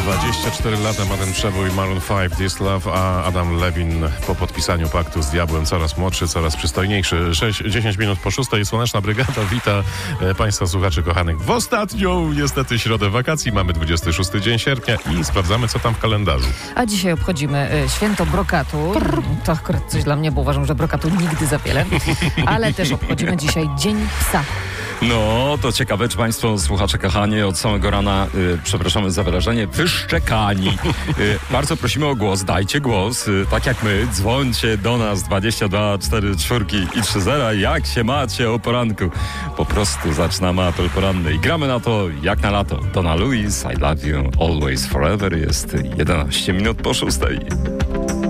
24 lata ma ten przebój Maroon 5, This Love, a Adam Levine po podpisaniu paktu z diabłem coraz młodszy, coraz przystojniejszy. 10 minut po 6. Słoneczna Brygada wita Państwa słuchaczy kochanych w ostatnią, niestety, środę wakacji. Mamy 26 dzień sierpnia i sprawdzamy, co tam w kalendarzu. A dzisiaj obchodzimy święto brokatu. To akurat coś dla mnie, bo uważam, że brokatu nigdy za wiele. Ale też obchodzimy dzisiaj Dzień Psa. No, to ciekawe, czy Państwo, słuchacze kochani, od samego rana, przepraszamy za wyrażenie, wyszczekani. Bardzo prosimy o głos, dajcie głos, tak jak my, dzwońcie do nas 22 44 i 30. Jak się macie o poranku? Po prostu zaczynamy apel poranny i gramy na to jak na lato. Donna Louise, I love you always forever, jest 11 minut po 6.